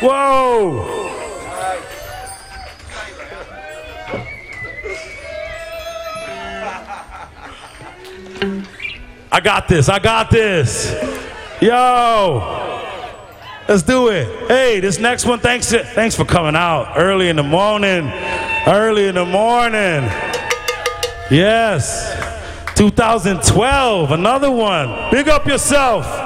Whoa. I got this. I got this. Yo. Let's do it. Hey, this next one, thanks for coming out early in the morning. Early in the morning. Yes. 2012, another one. Big up yourself.